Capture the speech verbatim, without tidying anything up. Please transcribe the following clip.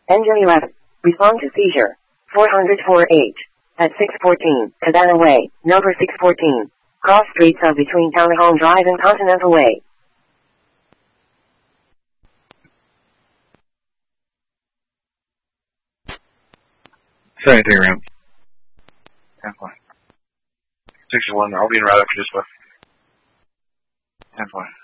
Engine eleven. Respond to seizure. four oh four H. At six fourteen, Cabana Way, number six fourteen. Cross streets of between Townhome Drive and Continental Way. Seventy-three round. ten four. sixty-one, I'll be in route after this one. ten four.